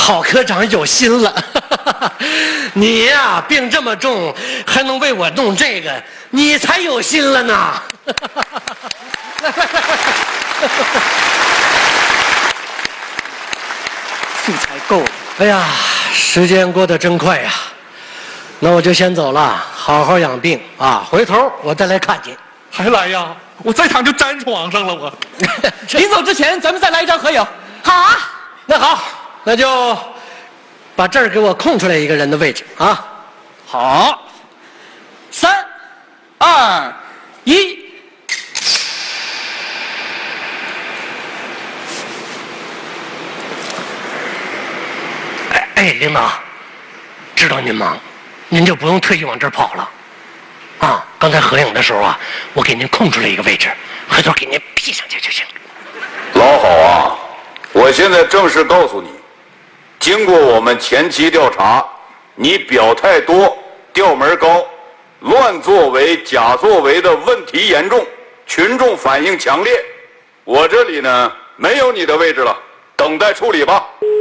郝科长有心了。你呀，病这么重，还能为我弄这个，你才有心了呢。 素材够了。 哎呀，时间过得真快呀。那我就先走了，好好养病啊，回头我再来看你。 还来呀？我在场就粘床上了，我。临走之前，咱们再来一张合影。 好啊。 那好，那就把这儿给我空出来一个人的位置啊。 好，3、2、1。 哎，领导，知道您忙，您就不用特意往这儿跑了。啊，刚才合影的时候啊，我给您空出来一个位置，回头给您 P 上去就行。 老郝啊，我现在正式告诉你，经过我们前期调查，你表态多，调门高，乱作为、假作为的问题严重，群众反应强烈。我这里呢没有你的位置了，等待处理吧。